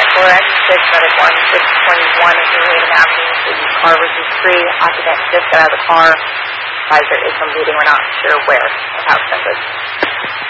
for exit 6 out of 1621 of New Haven Avenue. The car was free. Occupant just got out of the car. Advisor is some bleeding. We're not sure where or how extensive.